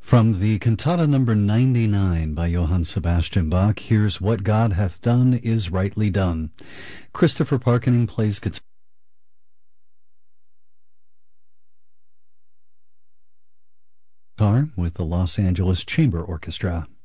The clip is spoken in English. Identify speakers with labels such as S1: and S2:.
S1: From the cantata number 99 by Johann Sebastian Bach, here's What God Hath Done Is Rightly Done. Christopher Parkening plays guitar with the Los Angeles Chamber Orchestra.